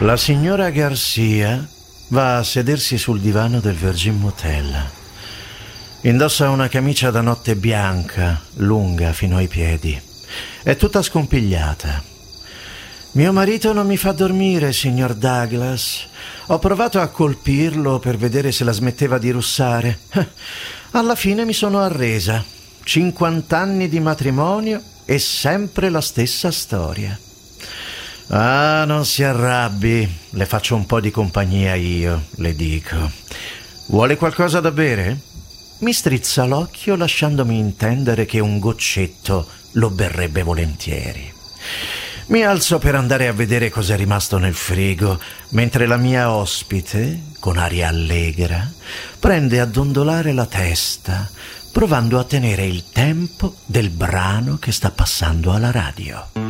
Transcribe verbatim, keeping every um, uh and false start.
La signora Garcia va a sedersi sul divano del Virgin Motel. Indossa una camicia da notte bianca, lunga fino ai piedi. È tutta scompigliata. Mio marito non mi fa dormire, signor Douglas. Ho provato a colpirlo per vedere se la smetteva di russare. Alla fine mi sono arresa. cinquant'anni di matrimonio e sempre la stessa storia. Ah, non si arrabbi, le faccio un po' di compagnia io, le dico. Vuole qualcosa da bere? Mi strizza l'occhio lasciandomi intendere che un goccetto lo berrebbe volentieri. Mi alzo per andare a vedere cos'è rimasto nel frigo, mentre la mia ospite, con aria allegra, prende a dondolare la testa, provando a tenere il tempo del brano che sta passando alla radio.